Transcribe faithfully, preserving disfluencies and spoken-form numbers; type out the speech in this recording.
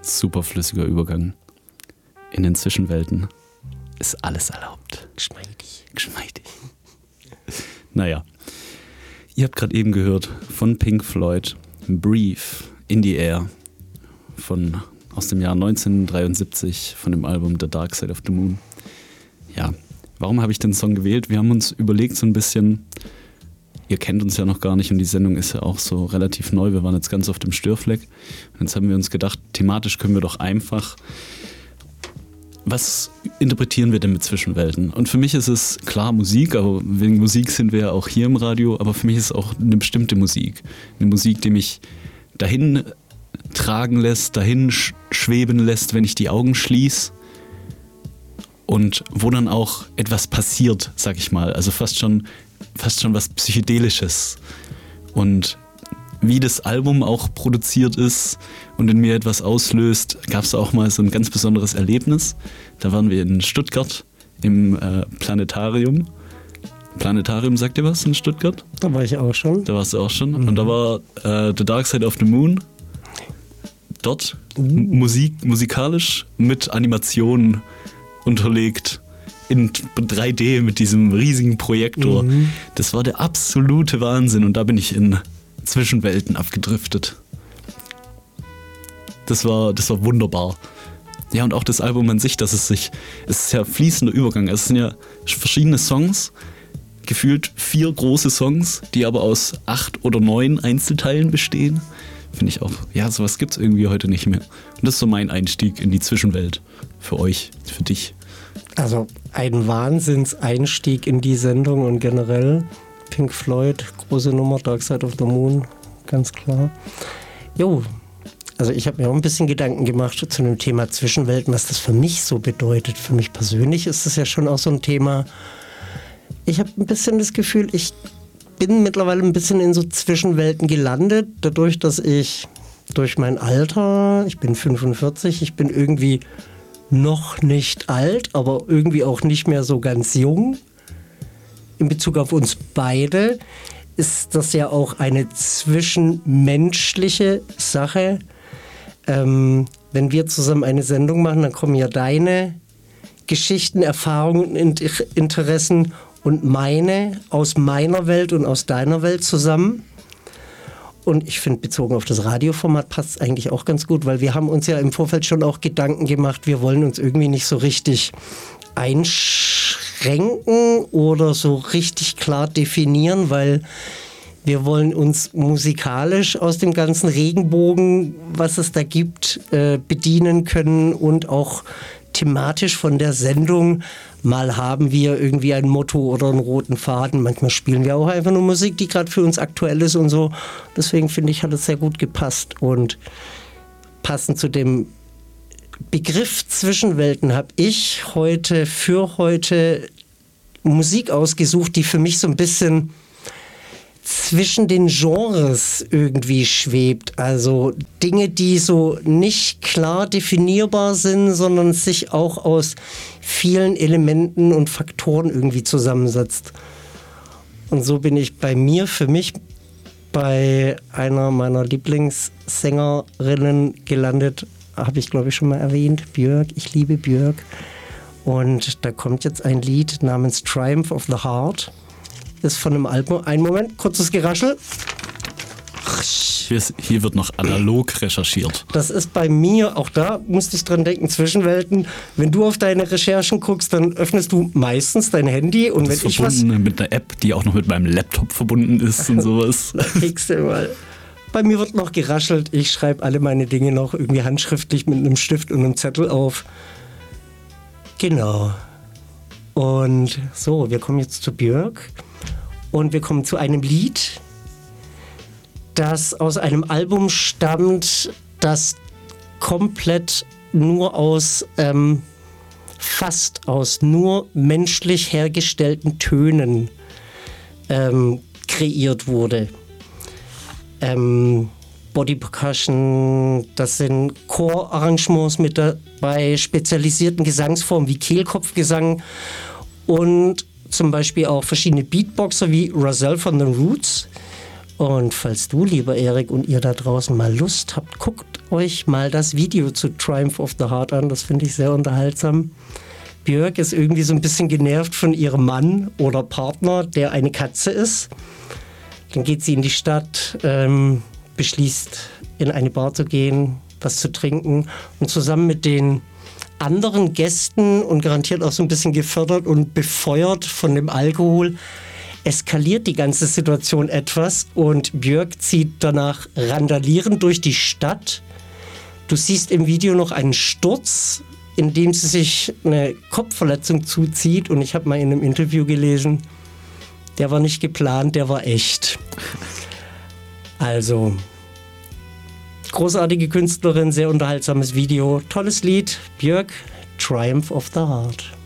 Super flüssiger Übergang. In den Zwischenwelten ist alles erlaubt. Geschmeidig. Geschmeidig. Naja. Ihr habt gerade eben gehört von Pink Floyd Breathe in the Air von, aus dem Jahr neunzehnhundertdreiundsiebzig von dem Album The Dark Side of the Moon. Ja, warum habe ich den Song gewählt? Wir haben uns überlegt so ein bisschen, ihr kennt uns ja noch gar nicht und die Sendung ist ja auch so relativ neu, wir waren jetzt ganz auf dem Störfleck und jetzt haben wir uns gedacht, thematisch können wir doch einfach, was interpretieren wir denn mit Zwischenwelten? Und für mich ist es klar Musik, aber wegen Musik sind wir ja auch hier im Radio, aber für mich ist es auch eine bestimmte Musik. Eine Musik, die mich dahin tragen lässt, dahin sch- schweben lässt, wenn ich die Augen schließe und wo dann auch etwas passiert, sag ich mal. Also fast schon, fast schon was Psychedelisches. Und wie das Album auch produziert ist und in mir etwas auslöst, gab es auch mal so ein ganz besonderes Erlebnis. Da waren wir in Stuttgart im äh, Planetarium. Planetarium, sagt ihr was in Stuttgart? Da war ich auch schon. Da warst du auch schon. Mhm. Und da war äh, The Dark Side of the Moon. Dort mhm. Musik, musikalisch mit Animationen unterlegt. In drei D mit diesem riesigen Projektor. Mhm. Das war der absolute Wahnsinn. Und da bin ich in Zwischenwelten abgedriftet. Das war, das war wunderbar. Ja, und auch das Album an sich, dass es sich, es ist ja fließender Übergang. Es sind ja verschiedene Songs, gefühlt vier große Songs, die aber aus acht oder neun Einzelteilen bestehen. Finde ich auch, ja, sowas gibt es irgendwie heute nicht mehr. Und das ist so mein Einstieg in die Zwischenwelt. Für euch, für dich. Also ein Wahnsinnseinstieg in die Sendung und generell Pink Floyd, große Nummer, Dark Side of the Moon, ganz klar. Jo, also ich habe mir auch ein bisschen Gedanken gemacht zu dem Thema Zwischenwelten, was das für mich so bedeutet. Für mich persönlich ist das ja schon auch so ein Thema. Ich habe ein bisschen das Gefühl, ich bin mittlerweile ein bisschen in so Zwischenwelten gelandet, dadurch, dass ich durch mein Alter, ich bin fünfundvierzig, ich bin irgendwie noch nicht alt, aber irgendwie auch nicht mehr so ganz jung. In Bezug auf uns beide ist das ja auch eine zwischenmenschliche Sache. Ähm, wenn wir zusammen eine Sendung machen, dann kommen ja deine Geschichten, Erfahrungen und Interessen und meine aus meiner Welt und aus deiner Welt zusammen. Und ich finde, bezogen auf das Radioformat passt es eigentlich auch ganz gut, weil wir haben uns ja im Vorfeld schon auch Gedanken gemacht, wir wollen uns irgendwie nicht so richtig einschränken oder so richtig klar definieren, weil wir wollen uns musikalisch aus dem ganzen Regenbogen, was es da gibt, äh, bedienen können und auch thematisch von der Sendung. Mal haben wir irgendwie ein Motto oder einen roten Faden. Manchmal spielen wir auch einfach nur Musik, die gerade für uns aktuell ist und so. Deswegen finde ich, hat es sehr gut gepasst. Und passend zu dem Begriff Zwischenwelten habe ich heute für heute Musik ausgesucht, die für mich so ein bisschen zwischen den Genres irgendwie schwebt. Also Dinge, die so nicht klar definierbar sind, sondern sich auch aus vielen Elementen und Faktoren irgendwie zusammensetzt. Und so bin ich bei mir, für mich, bei einer meiner Lieblingssängerinnen gelandet, habe ich glaube ich schon mal erwähnt, Björk. Ich liebe Björk. Und da kommt jetzt ein Lied namens Triumph of the Heart. Ist von einem Album. Einen Moment, kurzes Geraschel. Hier, ist, hier wird noch analog recherchiert. Das ist bei mir, auch da musste ich dran denken, Zwischenwelten. Wenn du auf deine Recherchen guckst, dann öffnest du meistens dein Handy. Und das wenn ist ich was... verbunden mit einer App, die auch noch mit meinem Laptop verbunden ist und sowas. Kriegst du mal. Bei mir wird noch geraschelt. Ich schreibe alle meine Dinge noch irgendwie handschriftlich mit einem Stift und einem Zettel auf. Genau. Und so, wir kommen jetzt zu Björk. Und wir kommen zu einem Lied, das aus einem Album stammt, das komplett nur aus, ähm, fast aus nur menschlich hergestellten Tönen ähm, kreiert wurde. Ähm, Body Percussion, das sind Chorarrangements mit dabei, spezialisierten Gesangsformen wie Kehlkopfgesang und zum Beispiel auch verschiedene Beatboxer wie Rahzel von The Roots. Und falls du, lieber Erik, und ihr da draußen mal Lust habt, guckt euch mal das Video zu Triumph of the Heart an. Das finde ich sehr unterhaltsam. Björk ist irgendwie so ein bisschen genervt von ihrem Mann oder Partner, der eine Katze ist. Dann geht sie in die Stadt, ähm, beschließt, in eine Bar zu gehen, was zu trinken und zusammen mit den anderen Gästen und garantiert auch so ein bisschen gefördert und befeuert von dem Alkohol, eskaliert die ganze Situation etwas und Björk zieht danach randalierend durch die Stadt. Du siehst im Video noch einen Sturz, in dem sie sich eine Kopfverletzung zuzieht und ich habe mal in einem Interview gelesen, der war nicht geplant, der war echt. Also, großartige Künstlerin, sehr unterhaltsames Video, tolles Lied, Björk, Triumph of the Heart.